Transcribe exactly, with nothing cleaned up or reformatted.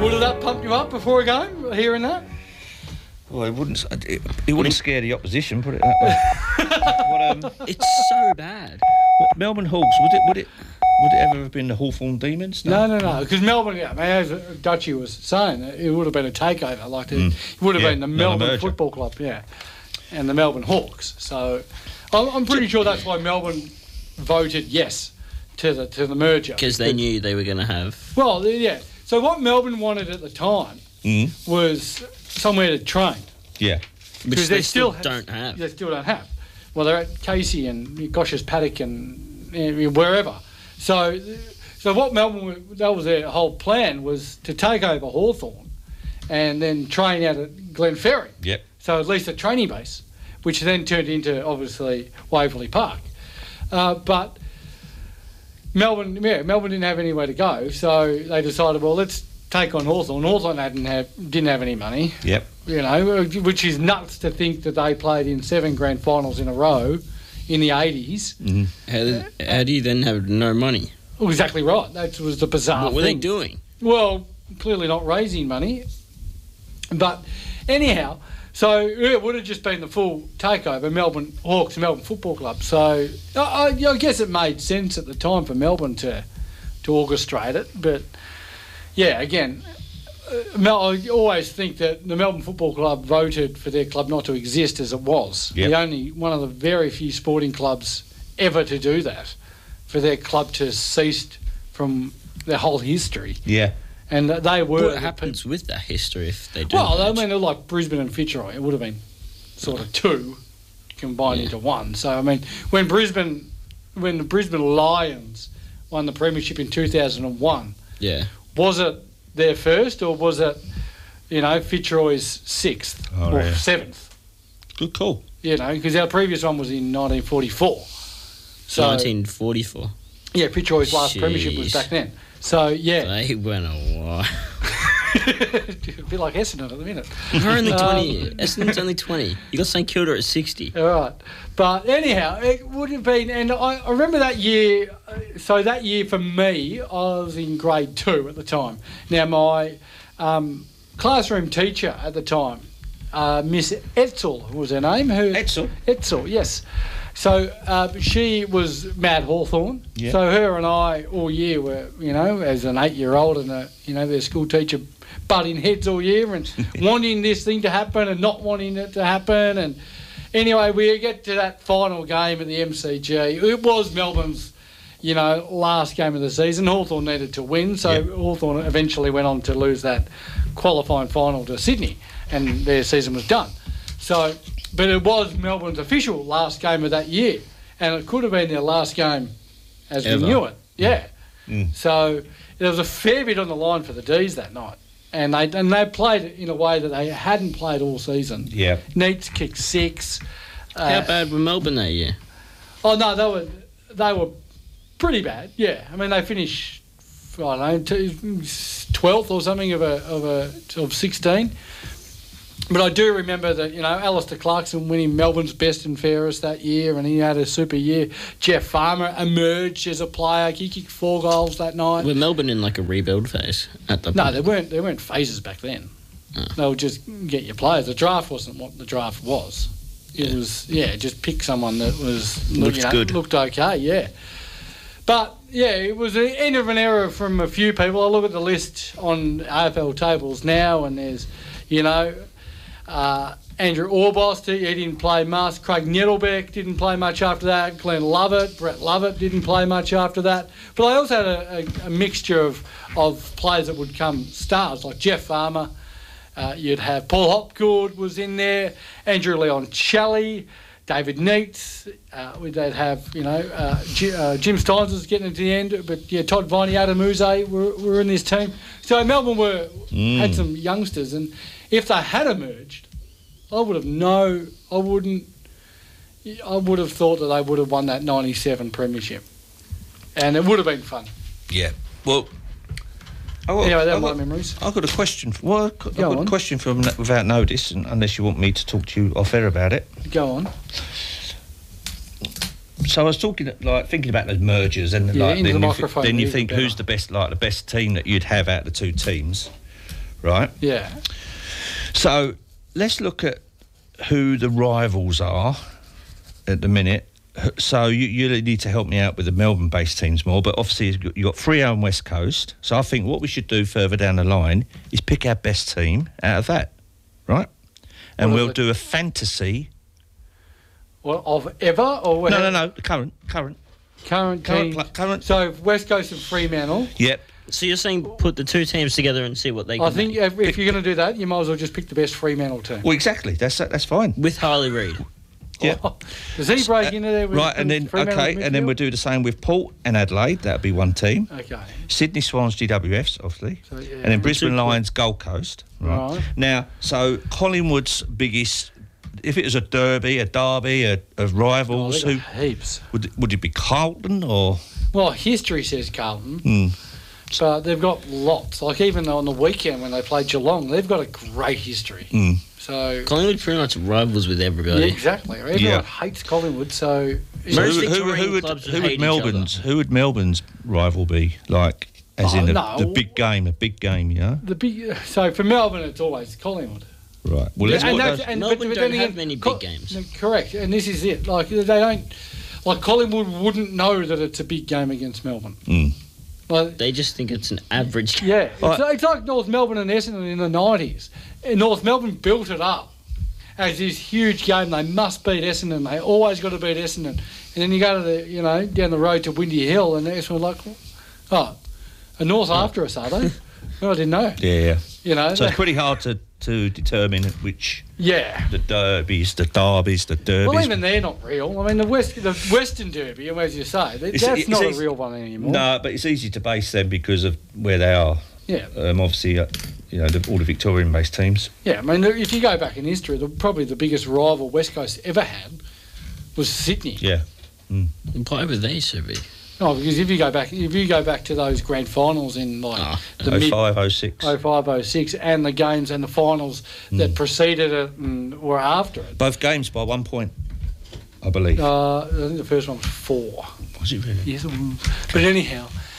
Would that pump you up before a game, hearing that? Well, it wouldn't. It, it wouldn't scare the opposition. Put it that way. What, um, It's so bad. what, Melbourne Hawks. Would it? Would it? Would it ever have been the Hawthorn Demons? No, no, no. Because Melbourne, yeah, I mean, as Dutchie was saying, it would have been a takeover. Like the, Mm. it would have Yeah, been the not a Melbourne merger. Football Club, yeah, and the Melbourne Hawks. So I'm, I'm pretty sure that's why Melbourne voted yes to the to the merger. Because they knew they were going to have... Well, yeah. So what Melbourne wanted at the time Mm. was somewhere to train. Yeah. Which Because they, they still, still don't have. They still don't have. Well, they're at Casey and Gosh's Paddock and uh, wherever. So, so what Melbourne, that was their whole plan, was to take over Hawthorn and then train out at Glenferrie. Yep. So at least a training base, which then turned into, obviously, Waverley Park. Uh, but Melbourne, yeah, Melbourne didn't have anywhere to go, so they decided, well, let's take on Hawthorn. Hawthorn hadn't have, didn't have any money. Yep. You know, which is nuts to think that they played in seven grand finals in a row in the eighties. Mm. How, did, how do you then have no money? Well, exactly right. That was the bizarre What were they thing. doing? Well, clearly not raising money. But anyhow, so it would have just been the full takeover, Melbourne Hawks, Melbourne Football Club. So I, I, I guess it made sense at the time for Melbourne to, to orchestrate it. But, yeah, again... Uh, Mel, I always think that the Melbourne Football Club voted for their club not to exist as it was. Yep. The only one of the very few sporting clubs ever to do that, for their club to cease from their whole history. Yeah. And they were... What the happens with that history if they do? Well, I merge? mean, they're like Brisbane and Fitzroy. It would have been sort of two combined Yeah. into one. So, I mean, when Brisbane, when the Brisbane Lions won the premiership in two thousand one, Yeah. was it their first, or was it, you know, Fitzroy's sixth Oh, or yeah. seventh? Good call. You know, because our previous one was in nineteen forty-four. So, nineteen forty-four. yeah, Fitzroy's last premiership was Jeez. back then. So, yeah, They went a while. a bit like Essendon at the minute. We're only Um, twenty. Essendon's only twenty. You got St Kilda at sixty. All right. But anyhow, it would have been, and I, I remember that year, uh, so that year for me, I was in grade two at the time. Now, my um, classroom teacher at the time, uh, Miss Etzel was her name. Who, Etzel? Etzel, yes. So uh, she was Mad Hawthorn. Yeah. So her and I all year were, you know, as an eight-year-old and, a, you know, their school teacher butting heads all year and wanting this thing to happen and not wanting it to happen. And anyway, we get to that final game at the M C G. It was Melbourne's, you know, last game of the season. Hawthorn needed to win, so Yeah. Hawthorn eventually went on to lose that qualifying final to Sydney, and their season was done. So, but it was Melbourne's official last game of that year, and it could have been their last game as Ever. we knew it. Yeah. Mm. So there was a fair bit on the line for the D's that night, and they and they played it in a way that they hadn't played all season. Yeah. Neats kicked six. How Uh, bad were Melbourne that year? Oh no, they were they were pretty bad. Yeah, I mean they finished I don't know twelfth or something of a of a of sixteen. But I do remember that, you know, Alistair Clarkson winning Melbourne's best and fairest that year, and he had a super year. Jeff Farmer emerged as a player. He kicked four goals that night. Were Melbourne in like a rebuild phase at the No, point? there weren't. There weren't phases back then. Oh. They would just get your players. The draft wasn't what the draft was. It Yeah. was yeah, just pick someone that was Looked you know, good. looked okay. Yeah, but yeah, it was the end of an era from a few people. I look at the list on A F L tables now, and there's, you know, uh, Andrew Orbost, he, he didn't play much. Craig Nettlebeck didn't play much after that. Glenn Lovett, Brett Lovett didn't play much after that. But I also had a, a, a mixture of, of players that would come stars, like Jeff Farmer. Uh, you'd have Paul Hopgood was in there, Andrew Leoncelli, David Neitz. Uh, they'd have, you know, uh, G, uh, Jim Steins was getting to the end, but yeah, Todd Viney, Adam Uze were, were in this team. So Melbourne were Mm. had some youngsters, and if they had emerged, I would have no, I wouldn't, I would have thought that they would have won that ninety-seven premiership, and it would have been fun. Yeah. Well. I got, Anyway, they're I my got, memories. I've got a question. For, well, I've got, I've Go got on. a question from without notice, and, unless you want me to talk to you off air about it. Go on. So I was talking, like, thinking about the mergers, and Yeah, like into then, the you, thi- microphone, then you even think better. who's the best, like the best team that you'd have out of the two teams. right? Yeah. So let's look at who the rivals are at the minute. So you, you need to help me out with the Melbourne-based teams more, but obviously you've got, you've got Freo and West Coast. So I think what we should do further down the line is pick our best team out of that, right? And What we'll are the- do a fantasy. Well, of ever or No, no, no, the current, current, current current, team? pla- current. So West Coast and Fremantle. Yep. So you're saying put the two teams together and see what they can I think make. if, if you're going to do that, you might as well just pick the best Fremantle team. Well, exactly. That's that's fine. With Harley Reid. Yeah. Oh, does he break into there? With Right, and then Fremantle okay, and then midfield? we'll do the same with Port and Adelaide. That'll be one team. Okay. Sydney Swans, G W Fs, obviously, So, yeah. and then Brisbane Two- Lions, Gold Coast. Right. Right. Now, so Collingwood's biggest, if it was a derby, a derby, a, of Oh, rivals, they who got heaps. would would it be? Carlton or? Well, history says Carlton, Hmm. but they've got lots. Like even on the weekend when they played Geelong, they've got a great history. Hmm. So Collingwood pretty much rivals with yeah, everybody. exactly. Everyone Yeah. hates Collingwood, so Most So who, who, Victorian who would clubs who would would hate each Melbourne's who would Melbourne's rival be? Like, as Oh, in the, no. the big game, a big game, yeah. the big. So for Melbourne, it's always Collingwood. Right. Well, let's and put that's- those- and- Melbourne but don't then have again, many big Co- games. no, correct, and this is it. Like they don't. Like Collingwood wouldn't know that it's a big game against Melbourne. Mm. Like, They just think it's an average game. yeah, it's, Right. like, it's like North Melbourne and Essendon in the nineties. And North Melbourne built it up as this huge game. They must beat Essendon. They always got to beat Essendon. And then you go to the, you know, down the road to Windy Hill, and Essendon like, oh, are North after us, are they? No, I didn't know. Yeah, yeah. You know, So they- it's pretty hard to, to determine which yeah. the derbies, the derbies, the derbies. Well, even they're not real. I mean, the West, the Western Derby, as you say, that, It's- that's it's not easy- a real one anymore. No, but it's easy to base them because of where they are. Yeah. Um, obviously, uh, you know, the, all the Victorian-based teams. Yeah, I mean, if you go back in history, the, probably the biggest rival West Coast ever had was Sydney. Yeah. Why would they, Sylvie? No, because if you go back, if you go back to those grand finals in like Ah, the oh mid five, oh six. oh five, oh six, and the games and the finals that preceded it and were after it. Both games by one point, I believe. Uh, I think the first one was four. Was it really? Yes, mm. But anyhow,